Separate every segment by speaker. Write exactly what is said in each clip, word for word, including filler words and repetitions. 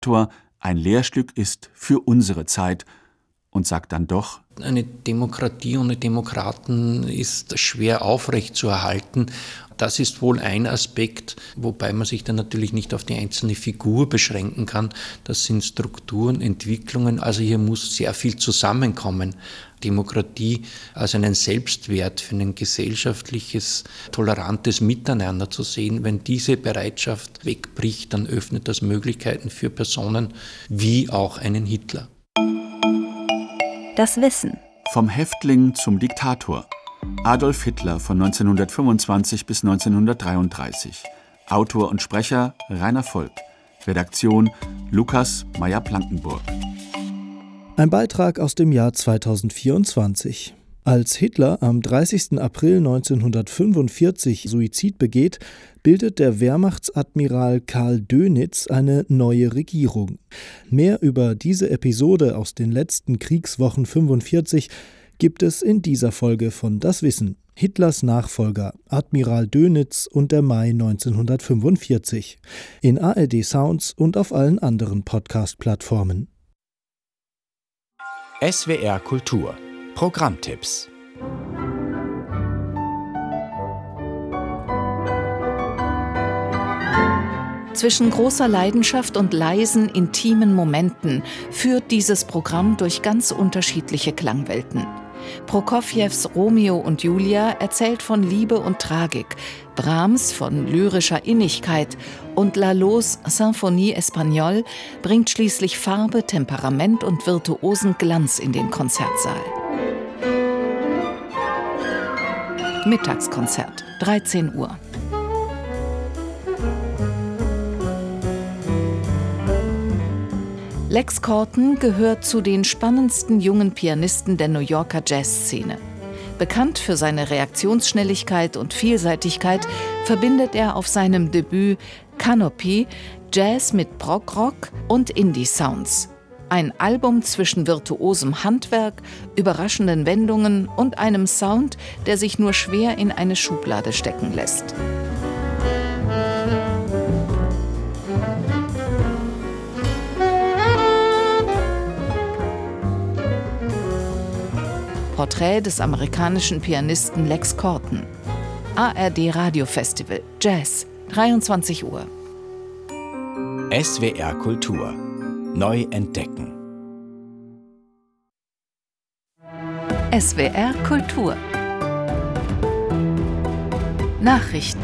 Speaker 1: Diktator ein Lehrstück ist für unsere Zeit und sagt dann doch:
Speaker 2: Eine Demokratie ohne Demokraten ist schwer aufrechtzuerhalten. Das ist wohl ein Aspekt, wobei man sich dann natürlich nicht auf die einzelne Figur beschränken kann. Das sind Strukturen, Entwicklungen, also hier muss sehr viel zusammenkommen. Demokratie als einen Selbstwert für ein gesellschaftliches, tolerantes Miteinander zu sehen. Wenn diese Bereitschaft wegbricht, dann öffnet das Möglichkeiten für Personen wie auch einen Hitler.
Speaker 3: Das Wissen.
Speaker 1: Vom Häftling zum Diktator. Adolf Hitler von neunzehnhundertfünfundzwanzig bis neunzehnhundertdreiunddreißig. Autor und Sprecher Rainer Volk. Redaktion Lukas Meyer-Plankenburg.
Speaker 4: Ein Beitrag aus dem Jahr zweitausendvierundzwanzig. Als Hitler am dreißigsten April neunzehnhundertfünfundvierzig Suizid begeht, bildet der Wehrmachtsadmiral Karl Dönitz eine neue Regierung. Mehr über diese Episode aus den letzten Kriegswochen fünfundvierzig gibt es in dieser Folge von Das Wissen. Hitlers Nachfolger, Admiral Dönitz und der Mai neunzehnhundertfünfundvierzig. In A R D Sounds und auf allen anderen Podcast-Plattformen.
Speaker 5: S W R Kultur. Programmtipps.
Speaker 3: Zwischen großer Leidenschaft und leisen, intimen Momenten führt dieses Programm durch ganz unterschiedliche Klangwelten. Prokofjews Romeo und Julia erzählt von Liebe und Tragik, Brahms von lyrischer Innigkeit und Lalos Symphonie Espagnole bringt schließlich Farbe, Temperament und virtuosen Glanz in den Konzertsaal. Mittagskonzert, dreizehn Uhr. Lex Corton gehört zu den spannendsten jungen Pianisten der New Yorker Jazzszene. Bekannt für seine Reaktionsschnelligkeit und Vielseitigkeit verbindet er auf seinem Debüt Canopy Jazz mit Prog-Rock und Indie-Sounds. Ein Album zwischen virtuosem Handwerk, überraschenden Wendungen und einem Sound, der sich nur schwer in eine Schublade stecken lässt. Porträt des amerikanischen Pianisten Lex Corton. A R D Radio Festival Jazz, dreiundzwanzig Uhr.
Speaker 5: S W R Kultur. Neu entdecken.
Speaker 3: S W R Kultur. Nachrichten.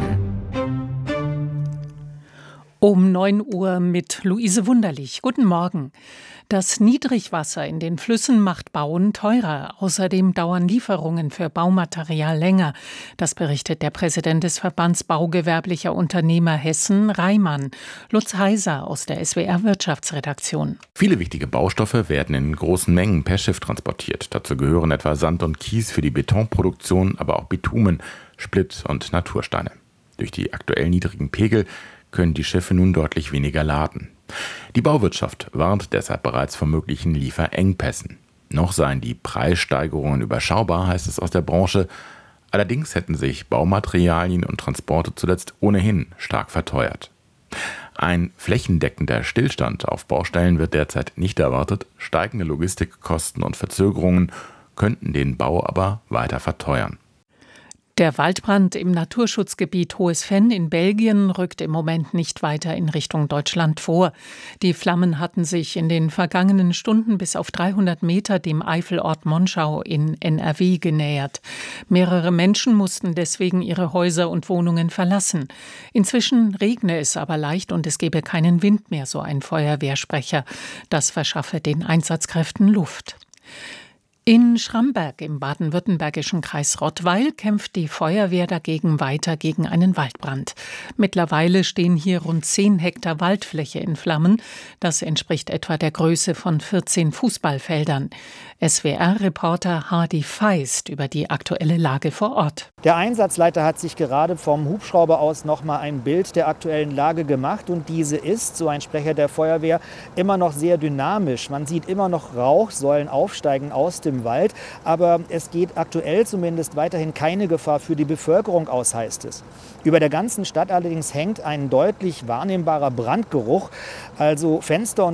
Speaker 6: Um neun Uhr mit Luise Wunderlich. Guten Morgen. Das Niedrigwasser in den Flüssen macht Bauen teurer. Außerdem dauern Lieferungen für Baumaterial länger. Das berichtet der Präsident des Verbands Baugewerblicher Unternehmer Hessen, Reimann. Lutz Heiser aus der S W R Wirtschaftsredaktion.
Speaker 7: Viele wichtige Baustoffe werden in großen Mengen per Schiff transportiert. Dazu gehören etwa Sand und Kies für die Betonproduktion, aber auch Bitumen, Splitt und Natursteine. Durch die aktuell niedrigen Pegel können die Schiffe nun deutlich weniger laden. Die Bauwirtschaft warnt deshalb bereits vor möglichen Lieferengpässen. Noch seien die Preissteigerungen überschaubar, heißt es aus der Branche. Allerdings hätten sich Baumaterialien und Transporte zuletzt ohnehin stark verteuert. Ein flächendeckender Stillstand auf Baustellen wird derzeit nicht erwartet. Steigende Logistikkosten und Verzögerungen könnten den Bau aber weiter verteuern.
Speaker 6: Der Waldbrand im Naturschutzgebiet Hohes Venn in Belgien rückt im Moment nicht weiter in Richtung Deutschland vor. Die Flammen hatten sich in den vergangenen Stunden bis auf dreihundert Meter dem Eifelort Monschau in N R W genähert. Mehrere Menschen mussten deswegen ihre Häuser und Wohnungen verlassen. Inzwischen regne es aber leicht und es gebe keinen Wind mehr, so ein Feuerwehrsprecher. Das verschaffe den Einsatzkräften Luft. In Schramberg im baden-württembergischen Kreis Rottweil kämpft die Feuerwehr dagegen weiter gegen einen Waldbrand. Mittlerweile stehen hier rund zehn Hektar Waldfläche in Flammen. Das entspricht etwa der Größe von vierzehn Fußballfeldern. S W R-Reporter Hardy Feist über die aktuelle Lage vor Ort.
Speaker 8: Der Einsatzleiter hat sich gerade vom Hubschrauber aus nochmal ein Bild der aktuellen Lage gemacht. Und diese ist, so ein Sprecher der Feuerwehr, immer noch sehr dynamisch. Man sieht immer noch Rauchsäulen aufsteigen aus dem Wald. Aber es geht aktuell zumindest weiterhin keine Gefahr für die Bevölkerung aus, heißt es. Über der ganzen Stadt allerdings hängt ein deutlich wahrnehmbarer Brandgeruch. Also Fenster und